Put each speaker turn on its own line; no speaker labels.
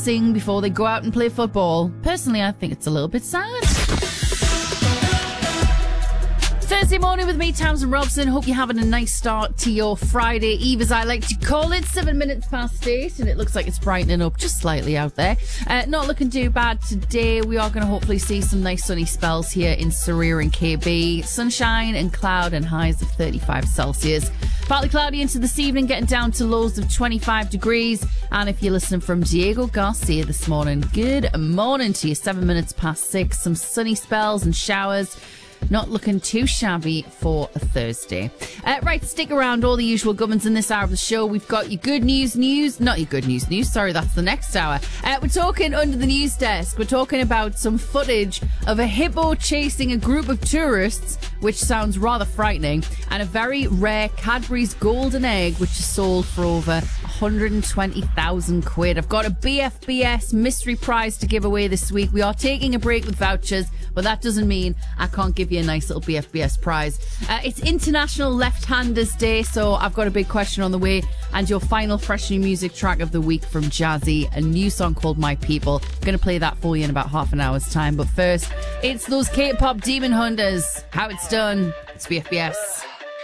sing before they go out and play football. Personally, I think it's a little bit sad. Thursday morning with me, Tamsin Robson. Hope you're having a nice start to your Friday Eve, as I like to call it. 7 minutes past 8, and it looks like it's brightening up just slightly out there. Not looking too bad today. We are going to hopefully see some nice sunny spells here in Surrey and KB. Sunshine and cloud and highs of 35 Celsius. Partly cloudy into this evening, getting down to lows of 25 degrees. And if you're listening from Diego Garcia this morning, good morning to you. 7 minutes past 6. Some sunny spells and showers. Not looking too shabby for a Thursday. Right, stick around. All the usual gubbins in this hour of the show. We've got your good news. Not your good news. Sorry, that's the next hour. We're talking under the news desk. We're talking about some footage of a hippo chasing a group of tourists, which sounds rather frightening, and a very rare Cadbury's golden egg, which is sold for over 120,000 quid. I've got a BFBS mystery prize to give away this week. We are taking a break with vouchers, but that doesn't mean I can't give you a nice little BFBS prize. It's International Left-Handers Day, so I've got a big question on the way, and your final fresh new music track of the week from Jazzy, a new song called My People. I'm going to play that for you in about half an hour's time, but first, it's those K-pop demon hunters. How it's done. It's BFBS.